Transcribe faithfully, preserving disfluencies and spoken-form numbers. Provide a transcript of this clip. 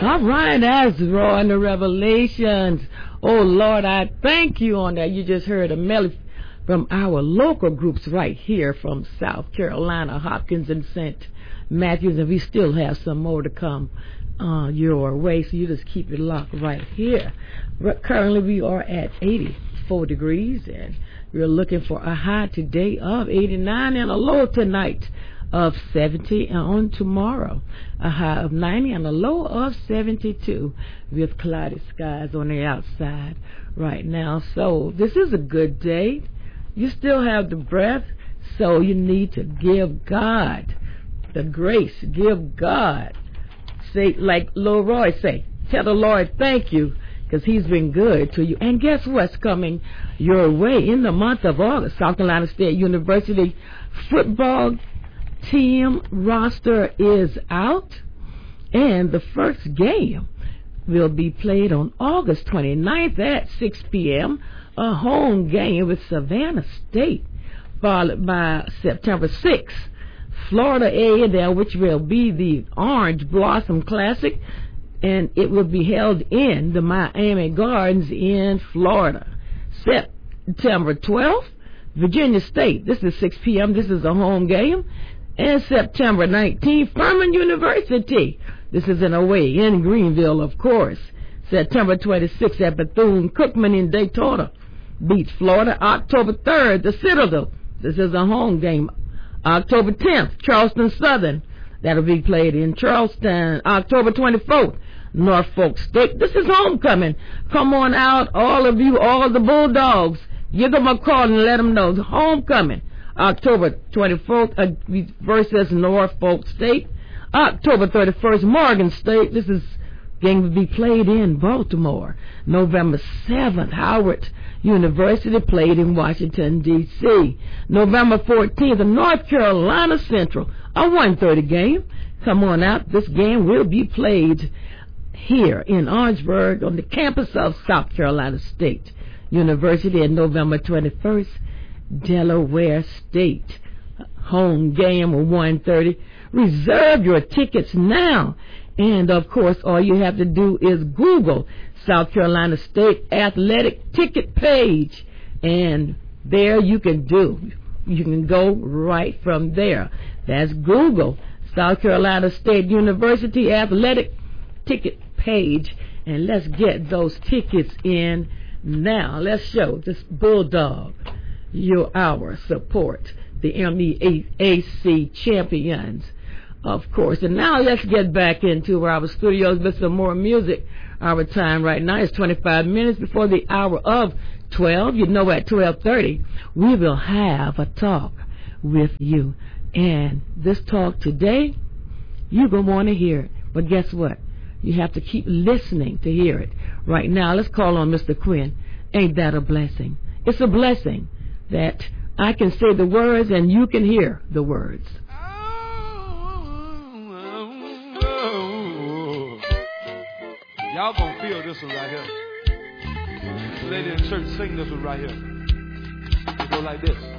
All right, that's Roy and the Revelations. Oh, Lord, I thank you on that. You just heard a melody from our local groups right here from South Carolina, Hopkins and Saint Matthews, and we still have some more to come uh, your way, so you just keep it locked right here. Currently, we are at eighty-four degrees, and we're looking for a high today of eighty-nine and a low tonight of seventy, and on tomorrow a high of ninety and a low of seventy-two with cloudy skies on the outside right now. So this is a good day. You still have the breath, so you need to give God the grace. Give God, say like Lil Roy say, tell the Lord thank you, because he's been good to you. And guess what's coming your way in the month of August? South Carolina State University football team roster is out, and the first game will be played on August twenty-ninth at six p.m., a home game with Savannah State, followed by September sixth, Florida A and M, which will be the Orange Blossom Classic, and it will be held in the Miami Gardens in Florida. September twelfth, Virginia State, this is six p.m., this is a home game. And September nineteenth, Furman University. This is an away in Greenville, of course. September twenty-sixth at Bethune-Cookman in Daytona beats Florida. October third, the Citadel. This is a home game. October tenth, Charleston Southern. That'll be played in Charleston. October twenty-fourth, Norfolk State. This is homecoming. Come on out, all of you, all the Bulldogs. Give them a call and let them know. It's homecoming. October twenty-fourth uh, versus Norfolk State. October thirty-first, Morgan State. This is going to be played in Baltimore. November seventh, Howard University played in Washington, D C November fourteenth, North Carolina Central, a one thirty game. Come on out. This game will be played here in Orangeburg on the campus of South Carolina State University. And November twenty-first, Delaware State, home game of one thirty. Reserve your tickets now. And, of course, all you have to do is Google South Carolina State Athletic Ticket Page. And there you can do. You can go right from there. That's Google South Carolina State University Athletic Ticket Page. And let's get those tickets in now. Let's show this Bulldog your our support, the M E A C champions, of course. And now let's get back into our studios with some more music. Our time right now is twenty-five minutes before the hour of twelve. You know, at twelve thirty we will have a talk with you, and this talk today you're gonna want to hear it. But guess what? You have to keep listening to hear it. Right now, let's call on Mister Quinn. Ain't that a blessing? It's a blessing that I can say the words and you can hear the words. Y'all gonna feel this one right here. This lady in church sing this one right here. It go like this.